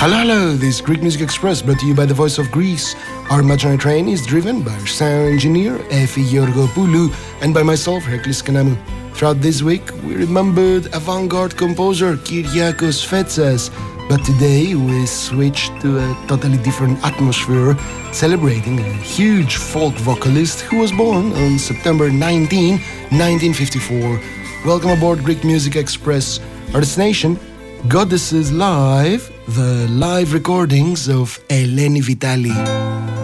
Hello, hello, this Greek Music Express brought to you by the Voice of Greece. Our imaginary train is driven by our sound engineer, Efi Georgopoulou, and by myself, Hercules Kanamu. Throughout this week, we remembered avant-garde composer Kyriakos Fetsas, but today we switched to a totally different atmosphere, celebrating a huge folk vocalist who was born on September 19, 1954. Welcome aboard Greek Music Express. Our destination, Goddesses Live, the live recordings of Eleni Vitali.